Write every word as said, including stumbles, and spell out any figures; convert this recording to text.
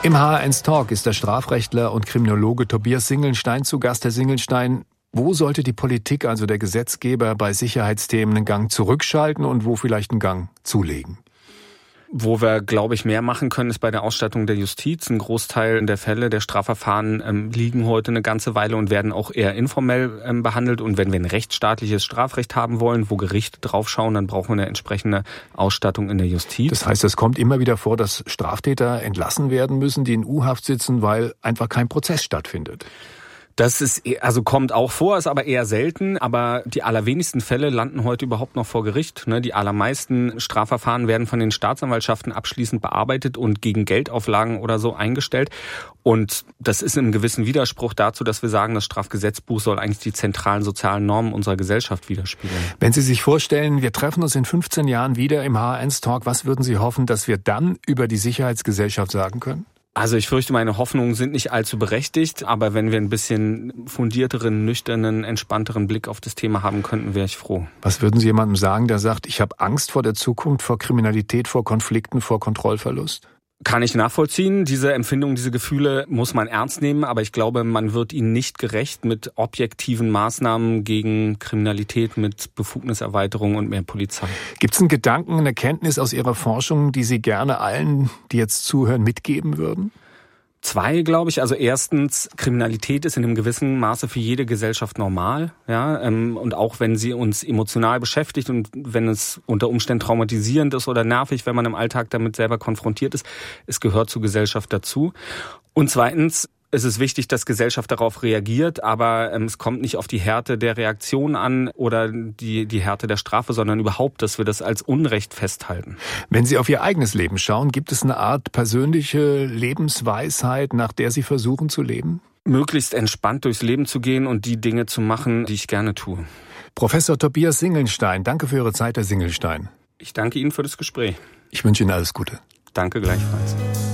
Im H H eins Talk ist der Strafrechtler und Kriminologe Tobias Singelstein zu Gast. Herr Singelstein, wo sollte die Politik, also der Gesetzgeber, bei Sicherheitsthemen einen Gang zurückschalten und wo vielleicht einen Gang zulegen? Wo wir, glaube ich, mehr machen können, ist bei der Ausstattung der Justiz. Ein Großteil der Fälle der Strafverfahren ähm, liegen heute eine ganze Weile und werden auch eher informell ähm, behandelt. Und wenn wir ein rechtsstaatliches Strafrecht haben wollen, wo Gerichte draufschauen, dann brauchen wir eine entsprechende Ausstattung in der Justiz. Das heißt, es kommt immer wieder vor, dass Straftäter entlassen werden müssen, die in U-Haft sitzen, weil einfach kein Prozess stattfindet. Das ist, also kommt auch vor, ist aber eher selten. Aber die allerwenigsten Fälle landen heute überhaupt noch vor Gericht. Die allermeisten Strafverfahren werden von den Staatsanwaltschaften abschließend bearbeitet und gegen Geldauflagen oder so eingestellt. Und das ist im gewissen Widerspruch dazu, dass wir sagen, das Strafgesetzbuch soll eigentlich die zentralen sozialen Normen unserer Gesellschaft widerspiegeln. Wenn Sie sich vorstellen, wir treffen uns in fünfzehn Jahren wieder im H H eins Talk, was würden Sie hoffen, dass wir dann über die Sicherheitsgesellschaft sagen können? Also ich fürchte, meine Hoffnungen sind nicht allzu berechtigt, aber wenn wir ein bisschen fundierteren, nüchternen, entspannteren Blick auf das Thema haben könnten, wäre ich froh. Was würden Sie jemandem sagen, der sagt, ich habe Angst vor der Zukunft, vor Kriminalität, vor Konflikten, vor Kontrollverlust? Kann ich nachvollziehen. Diese Empfindungen, diese Gefühle muss man ernst nehmen, aber ich glaube, man wird ihnen nicht gerecht mit objektiven Maßnahmen gegen Kriminalität, mit Befugniserweiterung und mehr Polizei. Gibt es einen Gedanken, eine Erkenntnis aus Ihrer Forschung, die Sie gerne allen, die jetzt zuhören, mitgeben würden? Zwei, glaube ich. Also erstens, Kriminalität ist in einem gewissen Maße für jede Gesellschaft normal, ja, und auch wenn sie uns emotional beschäftigt und wenn es unter Umständen traumatisierend ist oder nervig, wenn man im Alltag damit selber konfrontiert ist, es gehört zur Gesellschaft dazu. Und zweitens, es ist wichtig, dass Gesellschaft darauf reagiert, aber ähm, es kommt nicht auf die Härte der Reaktion an oder die, die Härte der Strafe, sondern überhaupt, dass wir das als Unrecht festhalten. Wenn Sie auf Ihr eigenes Leben schauen, gibt es eine Art persönliche Lebensweisheit, nach der Sie versuchen zu leben? Möglichst entspannt durchs Leben zu gehen und die Dinge zu machen, die ich gerne tue. Professor Tobias Singelstein, danke für Ihre Zeit, Herr Singelstein. Ich danke Ihnen für das Gespräch. Ich wünsche Ihnen alles Gute. Danke gleichfalls.